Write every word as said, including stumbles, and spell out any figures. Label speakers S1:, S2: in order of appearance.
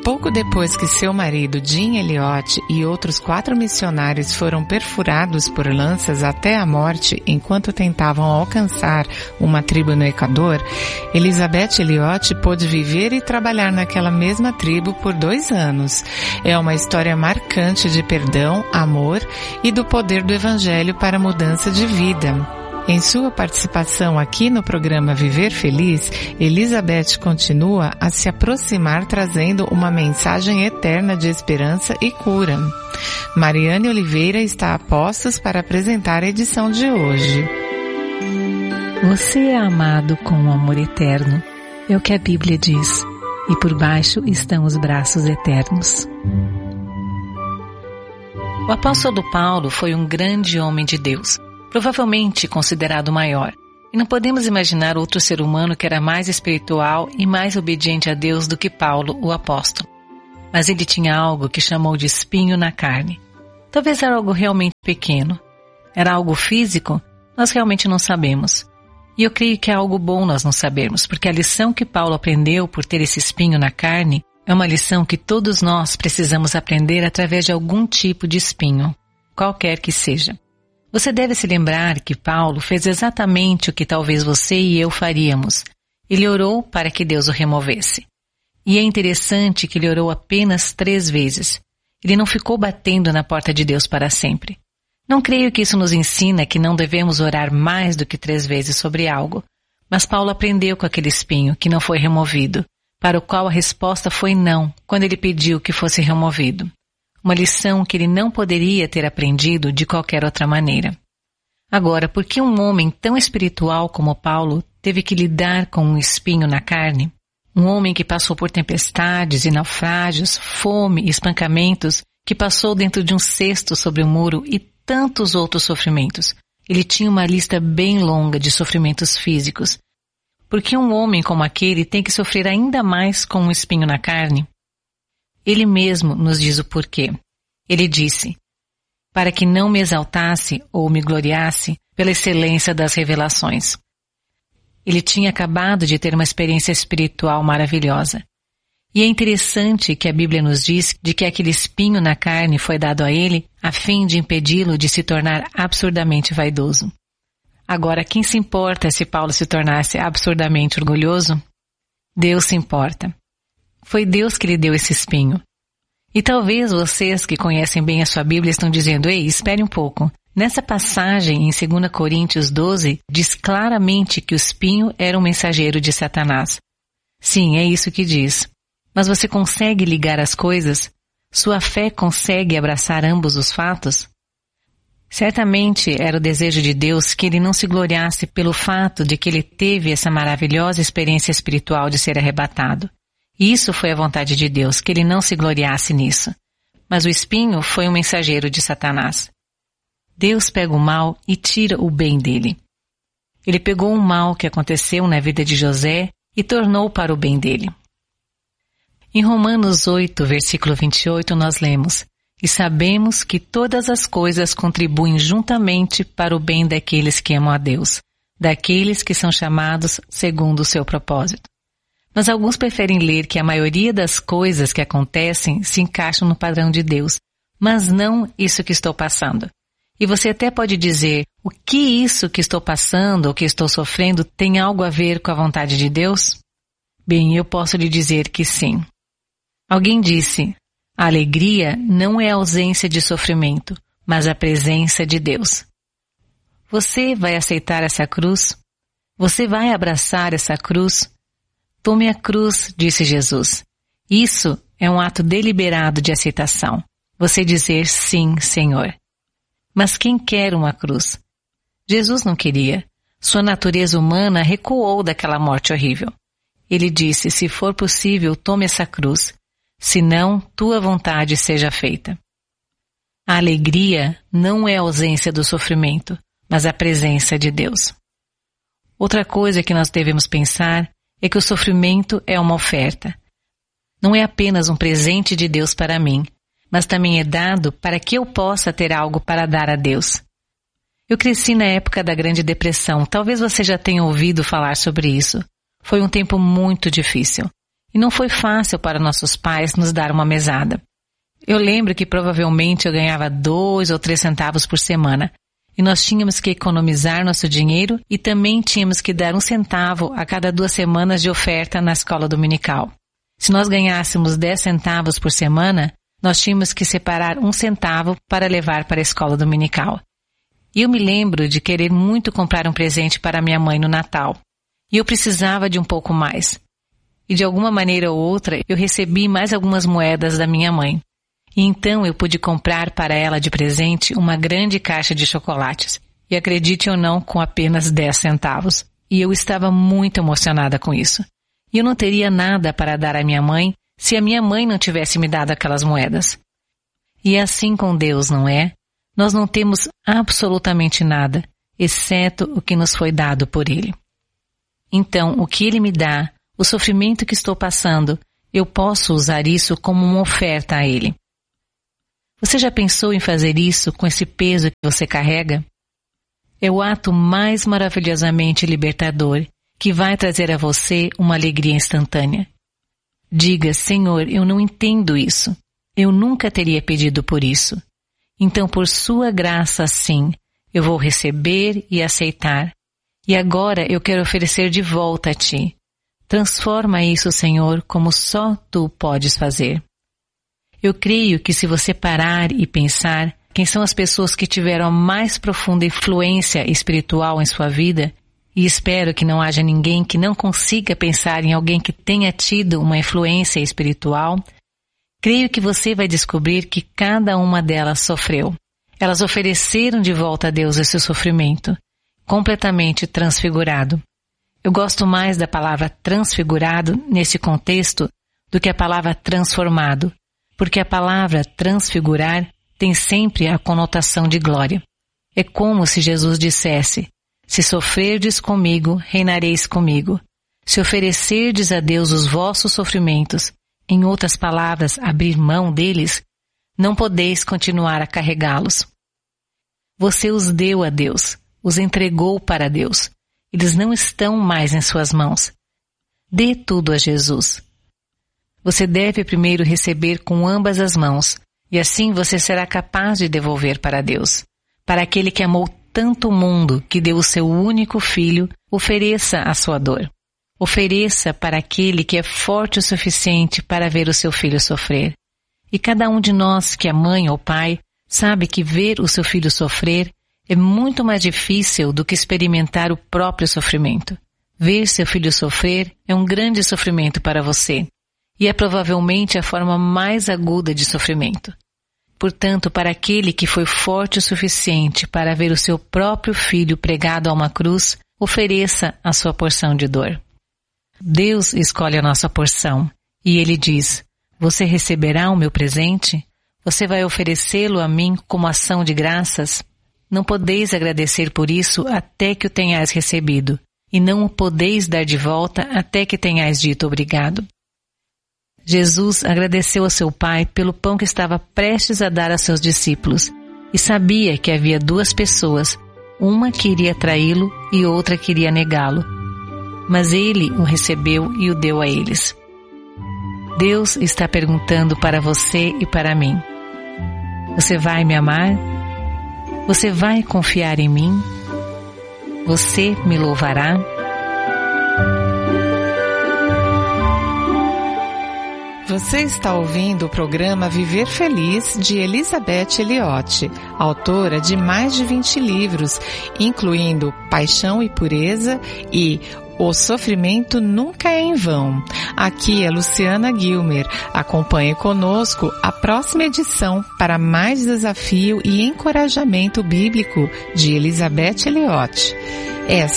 S1: Pouco depois que seu marido, Jim Elliot, e outros quatro missionários foram perfurados por lanças até a morte enquanto tentavam alcançar uma tribo no Equador, Elizabeth Elliot pôde viver e trabalhar naquela mesma tribo por dois anos. É uma história marcante de perdão, amor e do poder do Evangelho para a mudança de vida. Em sua participação aqui no programa Viver Feliz, Elizabeth continua a se aproximar trazendo uma mensagem eterna de esperança e cura. Mariane Oliveira está a postos para apresentar a edição de hoje.
S2: Você é amado com um amor eterno, é o que a Bíblia diz, e por baixo estão os braços eternos. O apóstolo Paulo foi um grande homem de Deus, provavelmente considerado maior, e não podemos imaginar outro ser humano que era mais espiritual e mais obediente a Deus do que Paulo, o apóstolo. Mas ele tinha algo que chamou de espinho na carne. Talvez era algo realmente pequeno. Era algo físico? Nós realmente não sabemos. E eu creio que é algo bom nós não sabermos, porque a lição que Paulo aprendeu por ter esse espinho na carne é uma lição que todos nós precisamos aprender através de algum tipo de espinho, qualquer que seja. Você deve se lembrar que Paulo fez exatamente o que talvez você e eu faríamos. Ele orou para que Deus o removesse. E é interessante que ele orou apenas três vezes. Ele não ficou batendo na porta de Deus para sempre. Não creio que isso nos ensina que não devemos orar mais do que três vezes sobre algo. Mas Paulo aprendeu com aquele espinho que não foi removido, para o qual a resposta foi não, quando ele pediu que fosse removido. Uma lição que ele não poderia ter aprendido de qualquer outra maneira. Agora, por que um homem tão espiritual como Paulo teve que lidar com um espinho na carne? Um homem que passou por tempestades e naufrágios, fome e espancamentos, que passou dentro de um cesto sobre o muro e tantos outros sofrimentos. Ele tinha uma lista bem longa de sofrimentos físicos. Por que um homem como aquele tem que sofrer ainda mais com um espinho na carne? Ele mesmo nos diz o porquê. Ele disse, para que não me exaltasse ou me gloriasse pela excelência das revelações. Ele tinha acabado de ter uma experiência espiritual maravilhosa. E é interessante que a Bíblia nos diz de que aquele espinho na carne foi dado a ele a fim de impedi-lo de se tornar absurdamente vaidoso. Agora, quem se importa se Paulo se tornasse absurdamente orgulhoso? Deus se importa. Foi Deus que lhe deu esse espinho. E talvez vocês que conhecem bem a sua Bíblia estão dizendo, ei, espere um pouco. Nessa passagem em dois Coríntios doze, diz claramente que o espinho era um mensageiro de Satanás. Sim, é isso que diz. Mas você consegue ligar as coisas? Sua fé consegue abraçar ambos os fatos? Certamente era o desejo de Deus que ele não se gloriasse pelo fato de que ele teve essa maravilhosa experiência espiritual de ser arrebatado. Isso foi a vontade de Deus, que ele não se gloriasse nisso. Mas o espinho foi um mensageiro de Satanás. Deus pega o mal e tira o bem dele. Ele pegou o mal que aconteceu na vida de José e tornou para o bem dele. Em Romanos oito, versículo vinte e oito, nós lemos, e sabemos que todas as coisas contribuem juntamente para o bem daqueles que amam a Deus, daqueles que são chamados segundo o seu propósito. Mas alguns preferem ler que a maioria das coisas que acontecem se encaixam no padrão de Deus, mas não isso que estou passando. E você até pode dizer, o que isso que estou passando ou que estou sofrendo tem algo a ver com a vontade de Deus? Bem, eu posso lhe dizer que sim. Alguém disse, a alegria não é a ausência de sofrimento, mas a presença de Deus. Você vai aceitar essa cruz? Você vai abraçar essa cruz? Tome a cruz, disse Jesus. Isso é um ato deliberado de aceitação. Você dizer sim, Senhor. Mas quem quer uma cruz? Jesus não queria. Sua natureza humana recuou daquela morte horrível. Ele disse, se for possível, tome essa cruz. Se não, tua vontade seja feita. A alegria não é a ausência do sofrimento, mas a presença de Deus. Outra coisa que nós devemos pensar é que o sofrimento é uma oferta. Não é apenas um presente de Deus para mim, mas também é dado para que eu possa ter algo para dar a Deus. Eu cresci na época da Grande Depressão, talvez você já tenha ouvido falar sobre isso. Foi um tempo muito difícil. e não foi fácil para nossos pais nos dar uma mesada. Eu lembro que provavelmente eu ganhava dois ou três centavos por semana, e nós tínhamos que economizar nosso dinheiro e também tínhamos que dar um centavo a cada duas semanas de oferta na escola dominical. Se nós ganhássemos dez centavos por semana, nós tínhamos que separar um centavo para levar para a escola dominical. E eu me lembro de querer muito comprar um presente para minha mãe no Natal. E eu precisava de um pouco mais. E de alguma maneira ou outra, eu recebi mais algumas moedas da minha mãe. E então eu pude comprar para ela de presente uma grande caixa de chocolates. E acredite ou não, com apenas dez centavos. E eu estava muito emocionada com isso. E eu não teria nada para dar à minha mãe se a minha mãe não tivesse me dado aquelas moedas. E é assim com Deus, não é? Nós não temos absolutamente nada, exceto o que nos foi dado por Ele. Então, o que Ele me dá, o sofrimento que estou passando, eu posso usar isso como uma oferta a Ele. Você já pensou em fazer isso com esse peso que você carrega? É o ato mais maravilhosamente libertador que vai trazer a você uma alegria instantânea. Diga, Senhor, eu não entendo isso. Eu nunca teria pedido por isso. Então, por sua graça, sim, eu vou receber e aceitar. E agora eu quero oferecer de volta a Ti. Transforma isso, Senhor, como só Tu podes fazer. Eu creio que se você parar e pensar quem são as pessoas que tiveram a mais profunda influência espiritual em sua vida, e espero que não haja ninguém que não consiga pensar em alguém que tenha tido uma influência espiritual, creio que você vai descobrir que cada uma delas sofreu. Elas ofereceram de volta a Deus esse sofrimento, completamente transfigurado. Eu gosto mais da palavra transfigurado nesse contexto do que a palavra transformado, porque a palavra transfigurar tem sempre a conotação de glória. É como se Jesus dissesse, se sofrerdes comigo, reinareis comigo. Se oferecerdes a Deus os vossos sofrimentos, em outras palavras, abrir mão deles, não podeis continuar a carregá-los. Você os deu a Deus, os entregou para Deus. Eles não estão mais em suas mãos. Dê tudo a Jesus. Você deve primeiro receber com ambas as mãos, e assim você será capaz de devolver para Deus. Para aquele que amou tanto o mundo que deu o seu único filho, ofereça a sua dor. Ofereça para aquele que é forte o suficiente para ver o seu filho sofrer. E cada um de nós que é mãe ou pai sabe que ver o seu filho sofrer é muito mais difícil do que experimentar o próprio sofrimento. Ver seu filho sofrer é um grande sofrimento para você, e é provavelmente a forma mais aguda de sofrimento. Portanto, para aquele que foi forte o suficiente para ver o seu próprio filho pregado a uma cruz, ofereça a sua porção de dor. Deus escolhe a nossa porção, e Ele diz, você receberá o meu presente? Você vai oferecê-lo a mim como ação de graças? Não podeis agradecer por isso até que o tenhais recebido, e não o podeis dar de volta até que tenhais dito obrigado. Jesus agradeceu a seu Pai pelo pão que estava prestes a dar a seus discípulos, e sabia que havia duas pessoas, uma que iria traí-lo e outra que iria negá-lo. Mas Ele o recebeu e o deu a eles. Deus está perguntando para você e para mim, você vai me amar? Você vai confiar em mim? Você me louvará?
S1: Você está ouvindo o programa Viver Feliz de Elizabeth Elliot, autora de mais de vinte livros, incluindo Paixão e Pureza e O Sofrimento Nunca é em Vão. Aqui é Luciana Gilmer. Acompanhe conosco a próxima edição para mais desafio e encorajamento bíblico de Elizabeth Elliot. Essa